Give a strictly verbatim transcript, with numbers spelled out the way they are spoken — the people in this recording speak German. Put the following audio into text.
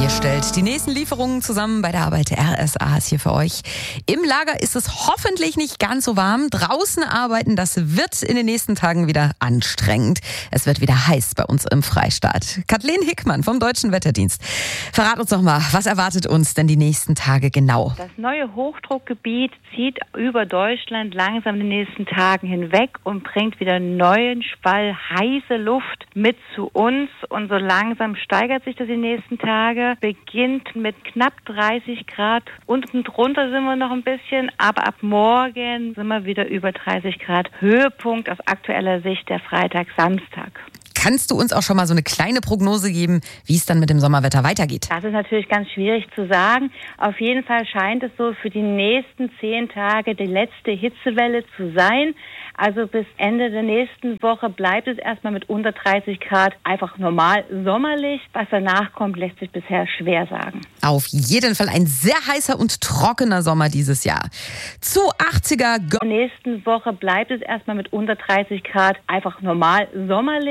Ihr stellt die nächsten Lieferungen zusammen bei der Arbeit. R S A ist hier für euch. Im Lager ist es hoffentlich nicht ganz so warm. Draußen arbeiten, das wird in den nächsten Tagen wieder anstrengend. Es wird wieder heiß bei uns im Freistaat. Kathleen Hickmann vom Deutschen Wetterdienst. Verrat uns doch mal, was erwartet uns denn die nächsten Tage genau? Das neue Hochdruckgebiet zieht über Deutschland langsam in den nächsten Tagen hinweg und bringt wieder neuen Spall heiße Luft mit zu uns. Und so langsam steigert sich das in den nächsten Tagen. Beginnt mit knapp dreißig Grad. Unten drunter sind wir noch ein bisschen, aber ab morgen sind wir wieder über dreißig Grad. Höhepunkt aus aktueller Sicht der Freitag, Samstag. Kannst du uns auch schon mal so eine kleine Prognose geben, wie es dann mit dem Sommerwetter weitergeht? Das ist natürlich ganz schwierig zu sagen. Auf jeden Fall scheint es so für die nächsten zehn Tage die letzte Hitzewelle zu sein. Also bis Ende der nächsten Woche bleibt es erstmal mit unter dreißig Grad einfach normal sommerlich. Was danach kommt, lässt sich bisher schwer sagen. Auf jeden Fall ein sehr heißer und trockener Sommer dieses Jahr. Zu achtziger... In der nächsten Woche bleibt es erstmal mit unter dreißig Grad einfach normal sommerlich.